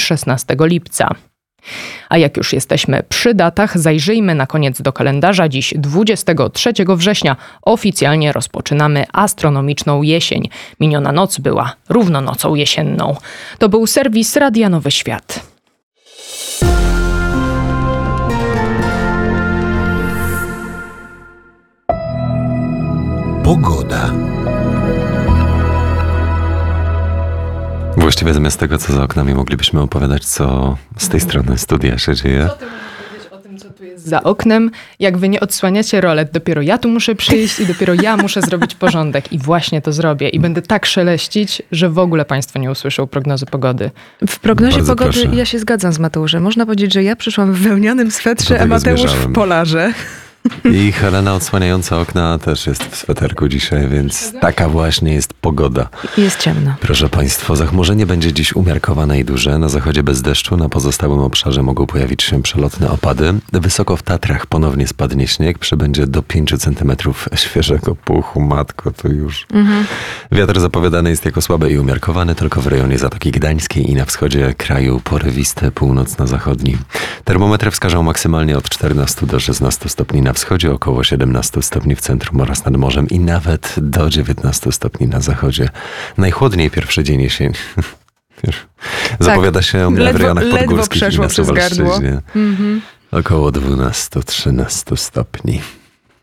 16 lipca. A jak już jesteśmy przy datach, zajrzyjmy na koniec do kalendarza. Dziś 23 września oficjalnie rozpoczynamy astronomiczną jesień. Miniona noc była równo nocą jesienną. To był serwis Radia Nowy Świat. Pogoda. Właściwie zamiast tego, co za oknami, moglibyśmy opowiadać, co z tej strony studia się dzieje. Co ty możesz powiedzieć o tym, co tu jest za oknem? Jak wy nie odsłaniacie rolet, dopiero ja tu muszę przyjść i dopiero ja muszę zrobić porządek. I właśnie to zrobię. I będę tak szeleścić, że w ogóle państwo nie usłyszą prognozy pogody. W prognozie Bardzo pogody proszę. Ja się zgadzam z Mateuszem. Można powiedzieć, że ja przyszłam w wełnianym swetrze, a Mateusz zmierzałem. w polarze. I Helena odsłaniająca okna też jest w sweterku dzisiaj, więc taka właśnie jest pogoda. Jest ciemno. Proszę Państwa, zachmurzenie będzie dziś umiarkowane i duże. Na zachodzie bez deszczu, na pozostałym obszarze mogą pojawić się przelotne opady. Wysoko w Tatrach ponownie spadnie śnieg, przybędzie do 5 cm świeżego puchu. Matko, to już. Wiatr zapowiadany jest jako słaby i umiarkowany, tylko w rejonie Zatoki Gdańskiej i na wschodzie kraju porywisty północno-zachodni. Termometry wskażą maksymalnie od 14 do 16 stopni na wschodzie, około 17 stopni w centrum oraz nad morzem i nawet do 19 stopni na zachodzie. Najchłodniej pierwszy dzień jesieni. Zapowiada się w rejonach podgórskich i na przeszło przez gardło. Suwalszczyźnie. Około 12-13 stopni.